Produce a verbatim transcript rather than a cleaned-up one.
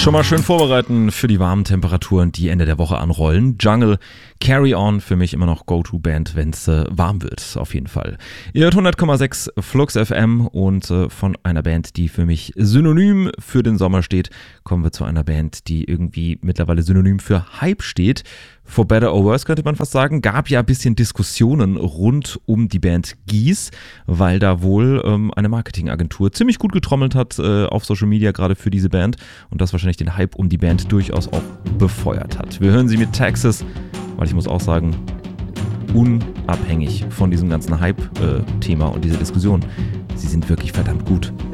Schon mal schön vorbereiten für die warmen Temperaturen, die Ende der Woche anrollen. Jungle, Carry On, für mich immer noch Go-To-Band, wenn es äh, warm wird, auf jeden Fall. Ihr hört hundert Komma sechs Flux F M und äh, von einer Band, die für mich synonym für den Sommer steht, kommen wir zu einer Band, die irgendwie mittlerweile synonym für Hype steht. For Better or Worse könnte man fast sagen, gab ja ein bisschen Diskussionen rund um die Band Gees, weil da wohl ähm, eine Marketingagentur ziemlich gut getrommelt hat äh, auf Social Media, gerade für diese Band, und das wahrscheinlich den Hype um die Band durchaus auch befeuert hat. Wir hören sie mit Texas, weil ich muss auch sagen, unabhängig von diesem ganzen Hype-Thema äh, und dieser Diskussion, sie sind wirklich verdammt gut.